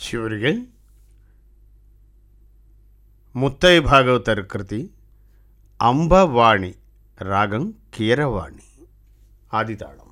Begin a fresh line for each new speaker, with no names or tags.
ಶಿವರಿಗೆ ಮುತ್ತೈ ಭಾಗವತರ ಕೃತಿ ಅಂಬವಾಣಿ ರಾಗಂ ಕೀರವಾಣಿ ಆದಿತಾಳಂ.